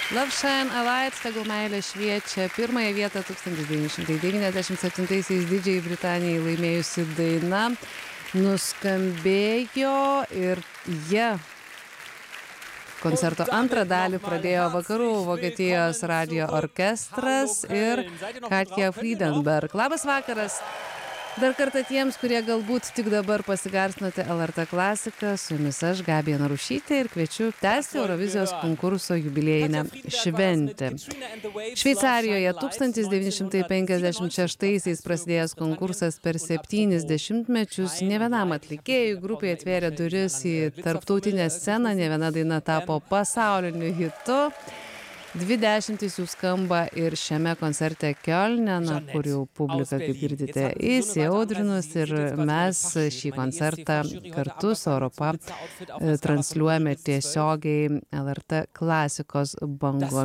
Love Shine a Light, tegul meilė šviečia. Pirmąją vietą 1997-aisiais Didžiajai Britanijai laimėjusi daina nuskambėjo ir jie koncerto antrą dalį pradėjo Vakarų Vokietijos radijo orkestras ir Katja Friedenberg. Labas vakaras! Dar kartą tiems, kurie galbūt tik dabar pasigarsinote LRT klasiką, su jumis aš, Gabija Narušytė, ir kviečiu tęsti Eurovizijos konkurso jubiliejinę šventę. Šveicarijoje 1956-aisiais prasidėjęs konkursas per 70 mečius ne vienam atlikėjui grupėje atvėrė duris į tarptautinę sceną, ne viena daina tapo pasauliniu hitu. 20 jų skamba ir šiame koncerte Kiolne, kur jau publika, kaip girdite, įsiaudrinus, ir mes šį koncertą kartu su Europa transliuojame tiesiogiai LRT klasikos bangomis.